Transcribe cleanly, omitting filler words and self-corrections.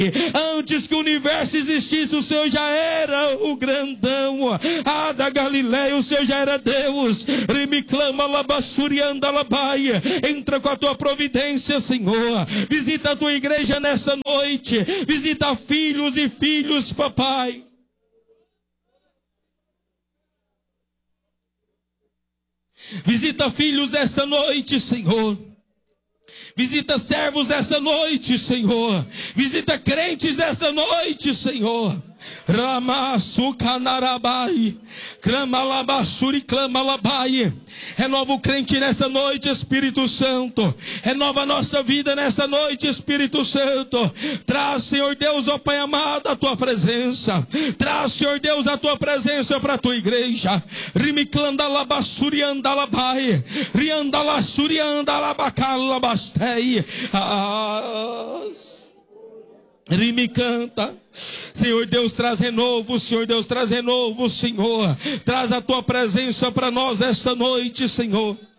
Antes que o universo existisse, o Senhor já era o grandão. Ah, da Galileia, o Senhor já era Deus. Rimiclama labassurianda labaia. Entra com a tua providência, Senhor. Visita a tua igreja nessa noite. Visita filhos e filhos, papai. Visita filhos dessa noite, Senhor. Visita servos dessa noite, Senhor. Visita crentes dessa noite, Senhor. Ramasu canarabai, clamalabasuri clamalabai. Renova o crente nessa noite, Espírito Santo. Renova a nossa vida nessa noite, Espírito Santo. Traz, Senhor Deus, ó Pai amado, a tua presença. Traz, Senhor Deus, a tua presença para a tua igreja. Rimiclandalabasuri andalabai, riandalassuri andalabacalabastei. Rime canta. Senhor Deus, traz renovo, Senhor Deus, traz renovo, Senhor. Traz a tua presença para nós esta noite, Senhor.